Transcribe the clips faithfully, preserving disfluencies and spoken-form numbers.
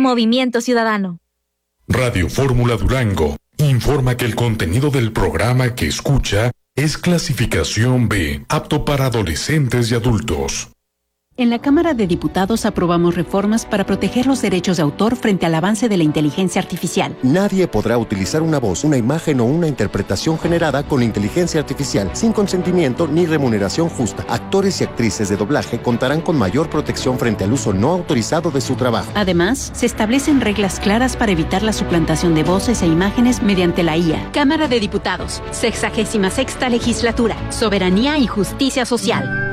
Movimiento Ciudadano. Radio Fórmula Durango informa que el contenido del programa que escucha es clasificación B, apto para adolescentes y adultos. En la Cámara de Diputados aprobamos reformas para proteger los derechos de autor frente al avance de la inteligencia artificial. Nadie podrá utilizar una voz, una imagen o una interpretación generada con inteligencia artificial sin consentimiento ni remuneración justa. Actores y actrices de doblaje contarán con mayor protección frente al uso no autorizado de su trabajo. Además, se establecen reglas claras para evitar la suplantación de voces e imágenes mediante la I A. Cámara de Diputados, sexagésima sexta legislatura, soberanía y justicia social.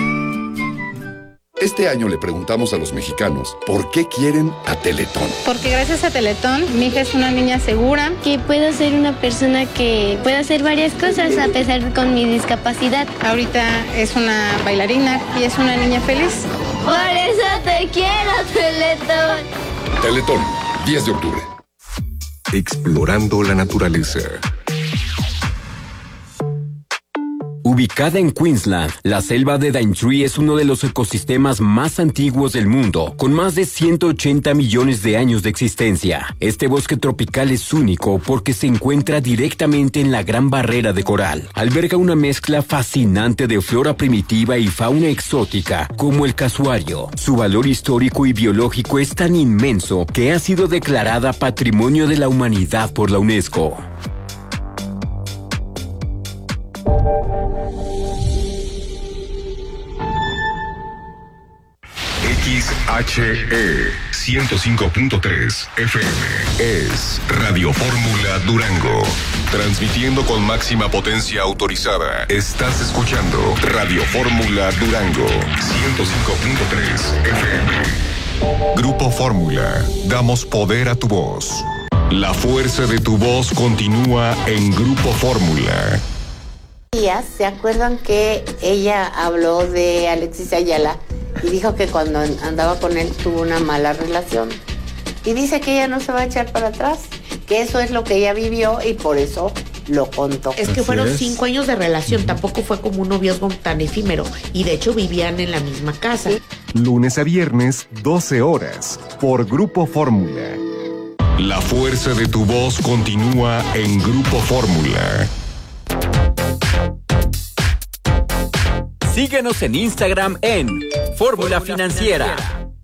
Este año le preguntamos a los mexicanos por qué quieren a Teletón. Porque gracias a Teletón, mi hija es una niña segura. Que puedo ser una persona que pueda hacer varias cosas a pesar de con mi discapacidad. Ahorita es una bailarina y es una niña feliz. Por eso te quiero, Teletón. Teletón, diez de octubre. Explorando la naturaleza. Ubicada en Queensland, la selva de Daintree es uno de los ecosistemas más antiguos del mundo, con más de ciento ochenta millones de años de existencia. Este bosque tropical es único porque se encuentra directamente en la Gran Barrera de Coral. Alberga una mezcla fascinante de flora primitiva y fauna exótica, como el casuario. Su valor histórico y biológico es tan inmenso que ha sido declarada Patrimonio de la Humanidad por la UNESCO. X H E ciento cinco punto tres F M es Radio Fórmula Durango. Transmitiendo con máxima potencia autorizada. Estás escuchando Radio Fórmula Durango ciento cinco punto tres F M. Grupo Fórmula. Damos poder a tu voz. La fuerza de tu voz continúa en Grupo Fórmula. ¿Se acuerdan que ella habló de Alexis Ayala y dijo que cuando andaba con él tuvo una mala relación? Y dice que ella no se va a echar para atrás, que eso es lo que ella vivió y por eso lo contó. Es que Así fueron es. cinco años de relación, uh-huh. Tampoco fue como un noviazgo tan efímero y de hecho vivían en la misma casa. ¿Sí? Lunes a viernes, doce horas, por Grupo Fórmula. La fuerza de tu voz continúa en Grupo Fórmula. Síguenos en Instagram en Fórmula Financiera.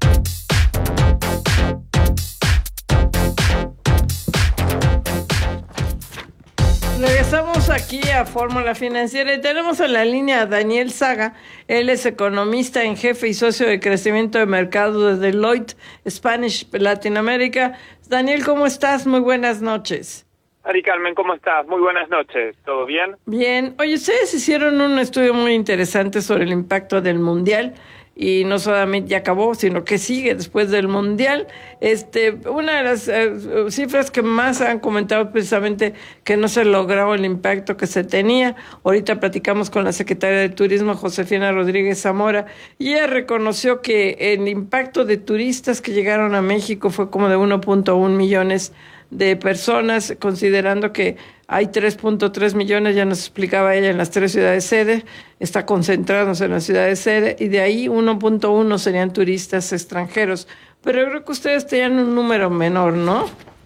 Regresamos aquí a Fórmula Financiera y tenemos en la línea a Daniel Saga. Él es economista en jefe y socio de crecimiento de mercado de Deloitte Spanish Latinoamérica. Daniel, ¿cómo estás? Muy buenas noches. Ari Carmen, ¿cómo estás? Muy buenas noches. ¿Todo bien? Bien. Oye, ustedes hicieron un estudio muy interesante sobre el impacto del Mundial y no solamente ya acabó, sino que sigue después del Mundial. Este, una de las eh, cifras que más han comentado precisamente que no se logró el impacto que se tenía. Ahorita platicamos con la secretaria de Turismo, Josefina Rodríguez Zamora, y ella reconoció que el impacto de turistas que llegaron a México fue como de uno punto uno millones de personas, considerando que hay tres punto tres millones, ya nos explicaba ella, en las tres ciudades sede, está concentrándose en las ciudades sede, y de ahí uno punto uno serían turistas extranjeros. Pero yo creo que ustedes tenían un número menor, ¿no?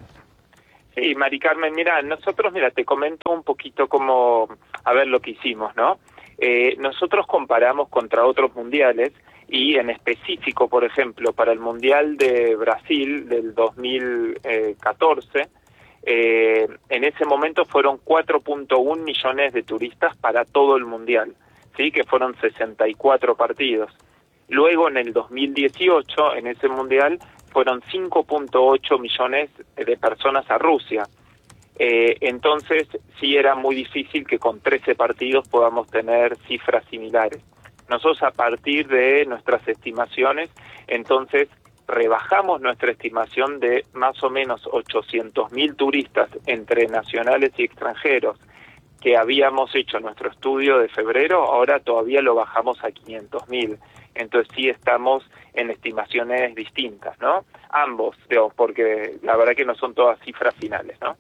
Sí, Mari Carmen, mira, nosotros, mira, te comento un poquito cómo, a ver lo que hicimos, ¿no? Eh, nosotros comparamos contra otros mundiales, y en específico, por ejemplo, para el Mundial de Brasil del dos mil catorce, eh, en ese momento fueron cuatro punto uno millones de turistas para todo el Mundial, ¿sí? Que fueron sesenta y cuatro partidos. Luego, en el dos mil dieciocho, en ese Mundial, fueron cinco punto ocho millones de personas a Rusia. Eh, entonces, sí era muy difícil que con trece partidos podamos tener cifras similares. Nosotros, a partir de nuestras estimaciones, entonces rebajamos nuestra estimación de más o menos ochocientos mil turistas entre nacionales y extranjeros que habíamos hecho nuestro estudio de febrero, ahora todavía lo bajamos a quinientos mil. Entonces sí estamos en estimaciones distintas, ¿no? Ambos, digamos, porque la verdad que no son todas cifras finales, ¿no?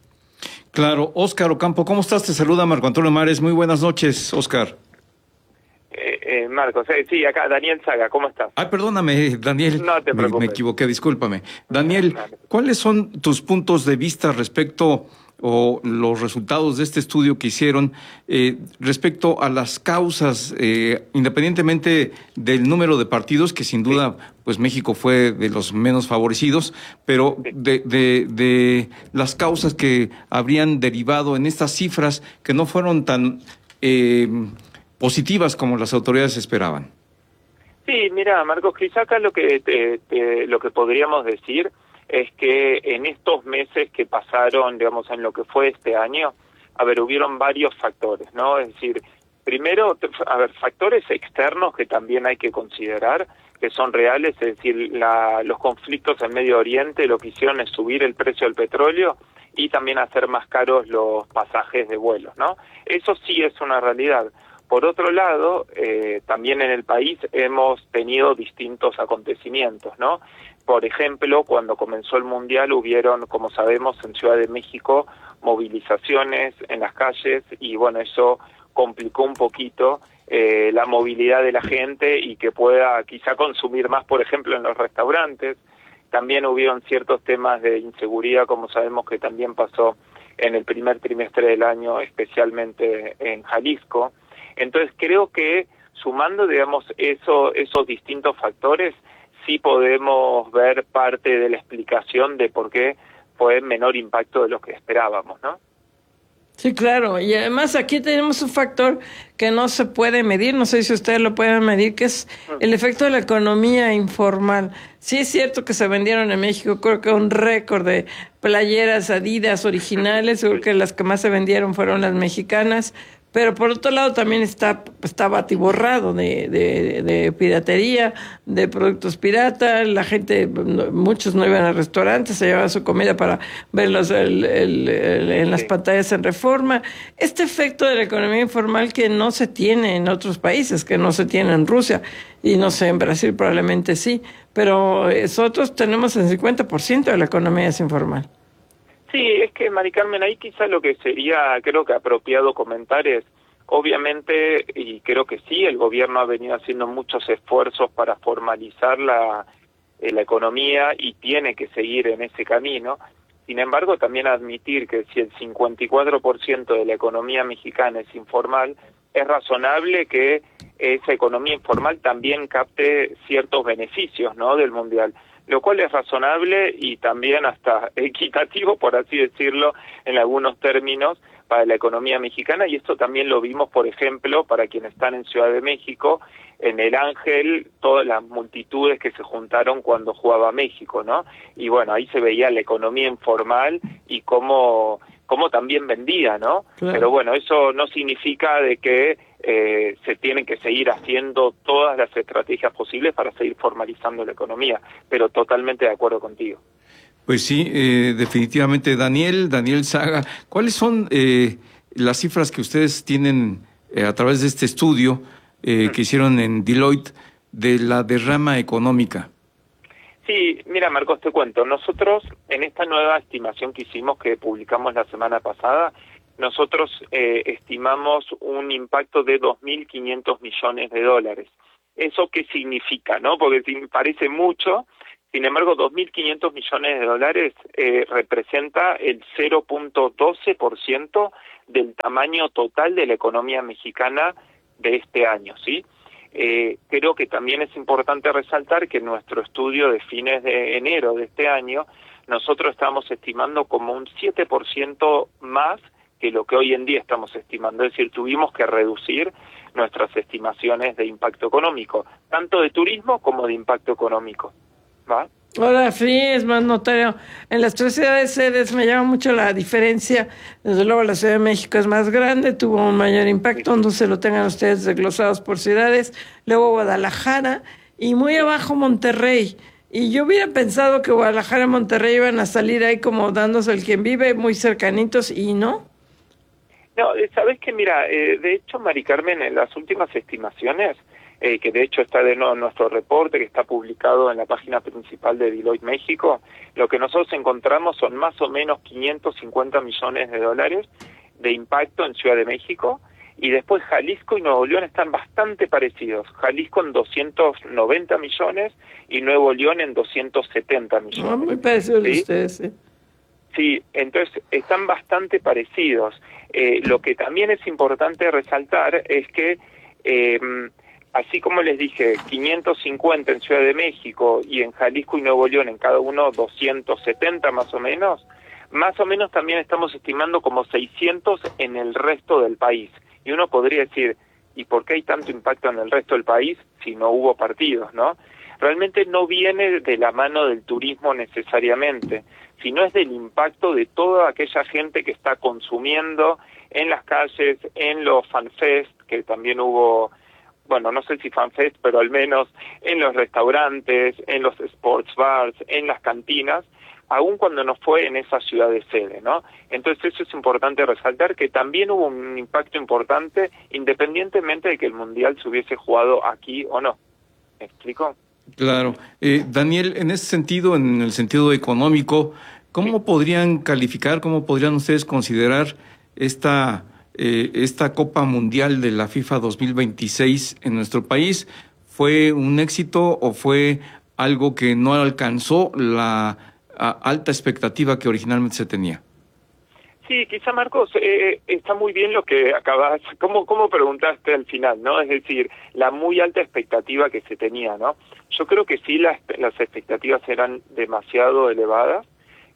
Claro. Óscar Ocampo, ¿cómo estás? Te saluda Marco Antonio Mares. Muy buenas noches, Óscar. Eh, eh, Marcos. Eh, sí, acá, Daniel Saga, ¿cómo estás? Ah, perdóname, Daniel. No te preocupes. Me, me equivoqué, discúlpame. Daniel, ¿cuáles son tus puntos de vista respecto o los resultados de este estudio que hicieron eh, respecto a las causas, eh, independientemente del número de partidos, que sin duda, sí, pues México fue de los menos favorecidos, pero sí, de, de, de las causas que habrían derivado en estas cifras que no fueron tan eh, positivas como las autoridades esperaban? Sí, mira, Marcos, quizá acá lo que te, te, lo que podríamos decir es que en estos meses que pasaron, digamos, en lo que fue este año, a ver, hubieron varios factores, ¿no? Es decir, primero, a ver, factores externos que también hay que considerar, que son reales, es decir, la, los conflictos en Medio Oriente lo que hicieron es subir el precio del petróleo y también hacer más caros los pasajes de vuelos, ¿no? Eso sí es una realidad. Por otro lado, eh, también en el país hemos tenido distintos acontecimientos, ¿no? Por ejemplo, cuando comenzó el Mundial hubieron, como sabemos, en Ciudad de México movilizaciones en las calles y bueno, eso complicó un poquito eh, la movilidad de la gente y que pueda quizá consumir más, por ejemplo, en los restaurantes. También hubieron ciertos temas de inseguridad, como sabemos que también pasó en el primer trimestre del año, especialmente en Jalisco. Entonces creo que sumando, digamos, eso, esos distintos factores, sí podemos ver parte de la explicación de por qué fue menor impacto de lo que esperábamos, ¿no? Sí, claro, y además aquí tenemos un factor que no se puede medir, no sé si ustedes lo pueden medir, que es el efecto de la economía informal. Sí es cierto que se vendieron en México, creo que un récord de playeras Adidas originales, creo que las que más se vendieron fueron las mexicanas, pero por otro lado también está estaba atiborrado de, de, de piratería, de productos pirata, la gente, muchos no iban a restaurantes, se llevaban su comida para verlos el, el, el, en las pantallas en Reforma. Este efecto de la economía informal que no se tiene en otros países, que no se tiene en Rusia, y no sé, en Brasil probablemente sí, pero nosotros tenemos el cincuenta por ciento de la economía es informal. Sí, es que, Mari Carmen, ahí quizá lo que sería, creo que apropiado comentar es, obviamente, y creo que sí, el gobierno ha venido haciendo muchos esfuerzos para formalizar la, eh, la economía y tiene que seguir en ese camino. Sin embargo, también admitir que si el cincuenta y cuatro por ciento de la economía mexicana es informal, es razonable que esa economía informal también capte ciertos beneficios, ¿no?, del Mundial, lo cual es razonable y también hasta equitativo, por así decirlo, en algunos términos, para la economía mexicana, y esto también lo vimos, por ejemplo, para quienes están en Ciudad de México, en el Ángel, todas las multitudes que se juntaron cuando jugaba México, ¿no? Y bueno, ahí se veía la economía informal y cómo, cómo también vendía, ¿no? Claro. Pero bueno, eso no significa de que eh, se tienen que seguir haciendo todas las estrategias posibles para seguir formalizando la economía, pero totalmente de acuerdo contigo. Pues sí, eh, definitivamente. Daniel, Daniel Saga, ¿cuáles son eh, las cifras que ustedes tienen eh, a través de este estudio eh, que hicieron en Deloitte de la derrama económica? Sí, mira, Marcos, te cuento. Nosotros, en esta nueva estimación que hicimos, que publicamos la semana pasada, nosotros eh, estimamos un impacto de dos mil quinientos millones de dólares. ¿Eso qué significa, no? Porque parece mucho. Sin embargo, dos mil quinientos millones de dólares eh, representa el cero punto doce por ciento del tamaño total de la economía mexicana de este año, ¿sí? Eh, creo que también es importante resaltar que en nuestro estudio de fines de enero de este año, nosotros estamos estimando como un siete por ciento más que lo que hoy en día estamos estimando. Es decir, tuvimos que reducir nuestras estimaciones de impacto económico, tanto de turismo como de impacto económico. ¿Va? Ahora sí, es más notorio. En las tres ciudades sedes me llama mucho la diferencia. Desde luego la Ciudad de México es más grande, tuvo un mayor impacto, no se lo tengan ustedes desglosados por ciudades. Luego Guadalajara y muy abajo Monterrey. Y yo hubiera pensado que Guadalajara y Monterrey iban a salir ahí como dándose el quien vive, muy cercanitos, y no. No, sabes que mira, eh, de hecho, Mari Carmen, en las últimas estimaciones, Eh, que de hecho está de nuevo en nuestro reporte, que está publicado en la página principal de Deloitte México, lo que nosotros encontramos son más o menos quinientos cincuenta millones de dólares de impacto en Ciudad de México Y después Jalisco y Nuevo León están bastante parecidos. Jalisco en doscientos noventa millones y Nuevo León en doscientos setenta millones. No, muy parecidos ¿Sí? ustedes, sí. Sí, entonces están bastante parecidos. Eh, lo que también es importante resaltar es que, eh, así como les dije, quinientos cincuenta en Ciudad de México y en Jalisco y Nuevo León, en cada uno doscientos setenta más o menos, más o menos también estamos estimando como seiscientos en el resto del país. Y uno podría decir, ¿y por qué hay tanto impacto en el resto del país si no hubo partidos, no? Realmente no viene de la mano del turismo necesariamente, sino es del impacto de toda aquella gente que está consumiendo en las calles, en los fanfest, que también hubo, bueno, no sé si fanfest, pero al menos en los restaurantes, en los sports bars, en las cantinas, aun cuando no fue en esa ciudad de sede, ¿no? Entonces eso es importante resaltar, que también hubo un impacto importante independientemente de que el Mundial se hubiese jugado aquí o no. ¿Me explico? Claro. Eh, Daniel, en ese sentido, en el sentido económico, ¿cómo sí. podrían calificar, cómo podrían ustedes considerar esta, eh, esta Copa Mundial de la FIFA dos mil veintiséis en nuestro país? ¿Fue un éxito o fue algo que no alcanzó la a alta expectativa que originalmente se tenía? Sí, quizá Marcos, eh, está muy bien lo que acabas, como como preguntaste al final, ¿no? Es decir, la muy alta expectativa que se tenía, ¿no? Yo creo que sí las, las expectativas eran demasiado elevadas,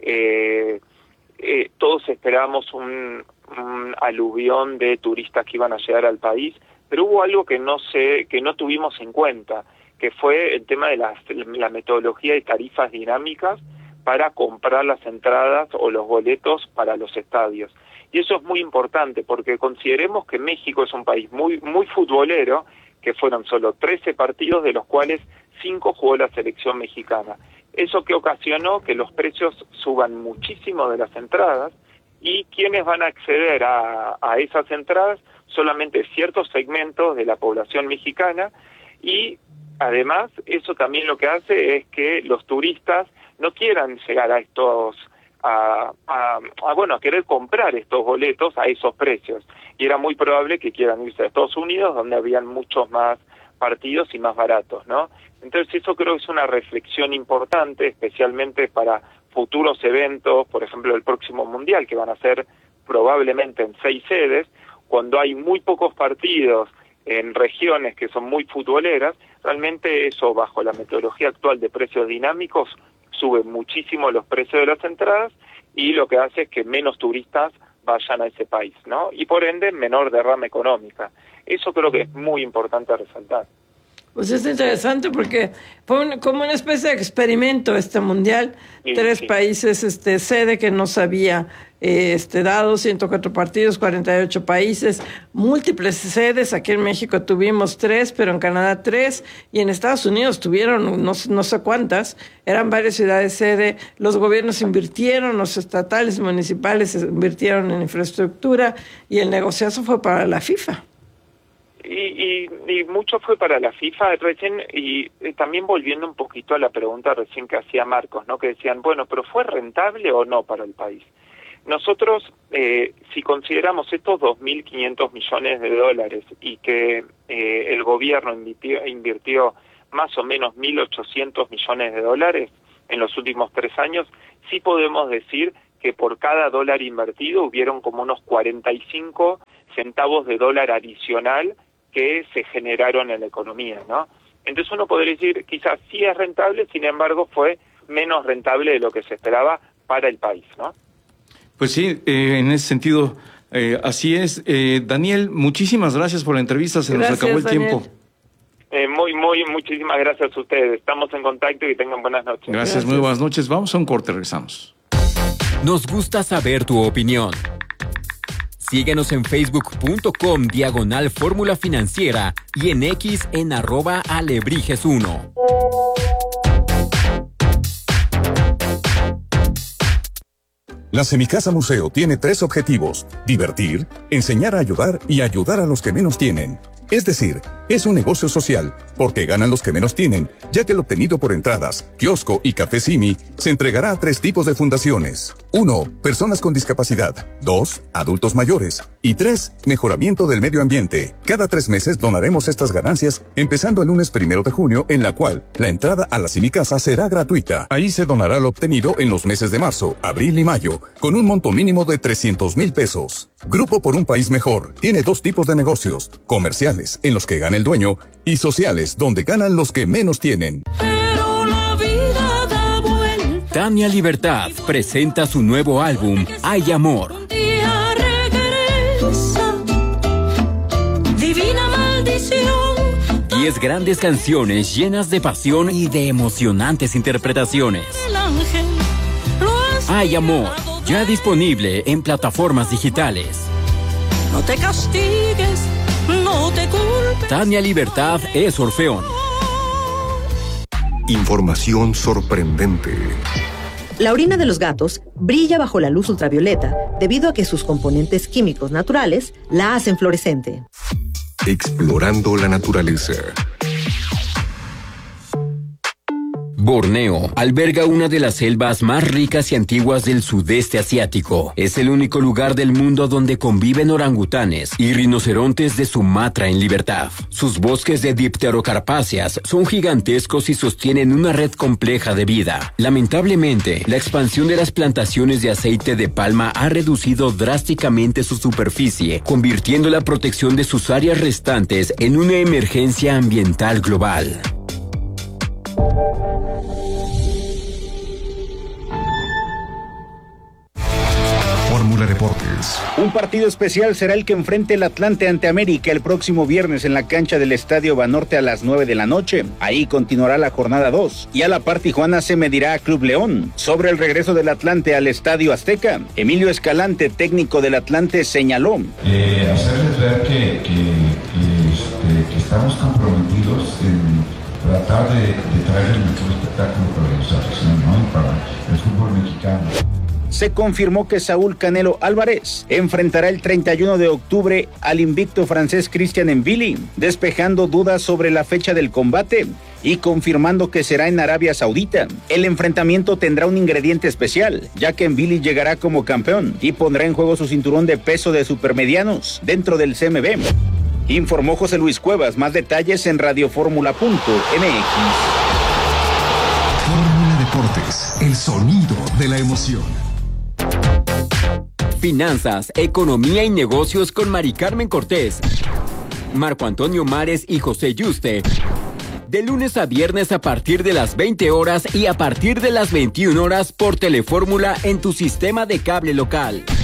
eh, eh, todos esperábamos un, un aluvión de turistas que iban a llegar al país, pero hubo algo que no sé, que no tuvimos en cuenta, que fue el tema de las, la metodología de tarifas dinámicas para comprar las entradas o los boletos para los estadios. Y eso es muy importante porque consideremos que México es un país muy muy futbolero, que fueron solo trece partidos, de los cuales cinco jugó la selección mexicana. Eso que ocasionó que los precios suban muchísimo de las entradas, y quienes van a acceder a, a esas entradas, solamente ciertos segmentos de la población mexicana, y además eso también lo que hace es que los turistas no quieran llegar a estos, a, a, a bueno, a querer comprar estos boletos a esos precios. Y era muy probable que quieran irse a Estados Unidos, donde habían muchos más partidos y más baratos, ¿no? Entonces eso creo que es una reflexión importante, especialmente para futuros eventos, por ejemplo el próximo Mundial, que van a ser probablemente en seis sedes, cuando hay muy pocos partidos en regiones que son muy futboleras. Realmente eso, bajo la metodología actual de precios dinámicos, sube muchísimo los precios de las entradas, y lo que hace es que menos turistas vayan a ese país, ¿no? Y por ende, menor derrama económica. Eso creo que es muy importante resaltar. Pues es interesante porque fue un, como una especie de experimento este mundial. Sí, Tres sí. países este, sede que no se había eh, este, dado, ciento cuatro partidos, cuarenta y ocho países, múltiples sedes. Aquí en México tuvimos tres, pero en Canadá tres, y en Estados Unidos tuvieron no, no sé cuántas. Eran varias ciudades sede. Los gobiernos invirtieron, los estatales, municipales invirtieron en infraestructura, y el negociazo fue para la FIFA. Y, y, y mucho fue para la FIFA recién, y eh, también volviendo un poquito a la pregunta recién que hacía Marcos, ¿no? Que decían, bueno, pero ¿fue rentable o no para el país? Nosotros, eh, si consideramos estos dos mil quinientos millones de dólares y que eh, el gobierno invirtió, invirtió más o menos mil ochocientos millones de dólares en los últimos tres años, sí podemos decir que por cada dólar invertido hubieron como unos cuarenta y cinco centavos de dólar adicional que se generaron en la economía, ¿no? Entonces uno podría decir, quizás sí es rentable, sin embargo fue menos rentable de lo que se esperaba para el país, ¿no? Pues sí, eh, en ese sentido, eh, así es. Eh, Daniel, muchísimas gracias por la entrevista, se gracias, nos acabó el Daniel. tiempo. Eh, muy, muy, muchísimas gracias a ustedes. Estamos en contacto y tengan buenas noches. Gracias, gracias, muy buenas noches. Vamos a un corte, regresamos. Nos gusta saber tu opinión. Síguenos en facebook.com diagonal fórmula financiera y en X en arroba alebrijes uno. La Semicasa Museo tiene tres objetivos: divertir, enseñar a ayudar y ayudar a los que menos tienen. Es decir, es un negocio social, porque ganan los que menos tienen, ya que el obtenido por entradas, kiosco y café Simi se entregará a tres tipos de fundaciones. Uno, personas con discapacidad. Dos, adultos mayores. Y tres, mejoramiento del medio ambiente. Cada tres meses donaremos estas ganancias, empezando el lunes primero de junio, en la cual la entrada a la Simicasa será gratuita. Ahí se donará lo obtenido en los meses de marzo, abril y mayo, con un monto mínimo de trescientos mil pesos. Grupo por un País Mejor tiene dos tipos de negocios: comerciales, en los que gana el dueño, y sociales, donde ganan los que menos tienen. Pero la vida da vuelta. Tania Libertad presenta su nuevo álbum, Hay Amor. Un día regresa, divina maldición. Diez grandes canciones llenas de pasión y de emocionantes interpretaciones. El ángel lo has Hay Amor, ya disponible en plataformas digitales. No te castigues, no te culpes. Tania Libertad es Orfeón. Información sorprendente. La orina de los gatos brilla bajo la luz ultravioleta debido a que sus componentes químicos naturales la hacen fluorescente. Explorando la naturaleza. Borneo alberga una de las selvas más ricas y antiguas del sudeste asiático. Es el único lugar del mundo donde conviven orangutanes y rinocerontes de Sumatra en libertad. Sus bosques de dipterocarpáceas son gigantescos y sostienen una red compleja de vida. Lamentablemente, la expansión de las plantaciones de aceite de palma ha reducido drásticamente su superficie, convirtiendo la protección de sus áreas restantes en una emergencia ambiental global. Fórmula Deportes. Un partido especial será el que enfrente el Atlante ante América el próximo viernes en la cancha del Estadio Banorte a las nueve de la noche. Ahí continuará la jornada dos y a la par Tijuana se medirá a Club León. Sobre el regreso del Atlante al Estadio Azteca, Emilio Escalante, técnico del Atlante, señaló. Eh, hacerles ver que, que, que, este, que estamos comprometidos en tratar de, de traer el mejor espectáculo para nuestra afición, ¿no? Y para el fútbol mexicano. Se confirmó que Saúl Canelo Álvarez enfrentará el treinta y uno de octubre al invicto francés Christian Mbili, despejando dudas sobre la fecha del combate y confirmando que será en Arabia Saudita. El enfrentamiento tendrá un ingrediente especial, ya que Mbili llegará como campeón y pondrá en juego su cinturón de peso de supermedianos dentro del C M B. Informó José Luis Cuevas. Más detalles en radioformula punto m x. Fórmula Deportes, el sonido de la emoción. Finanzas, economía y negocios con Mari Carmen Cortés, Marco Antonio Mares y José Yuste. De lunes a viernes a partir de las veinte horas y a partir de las veintiuna horas por Telefórmula en tu sistema de cable local.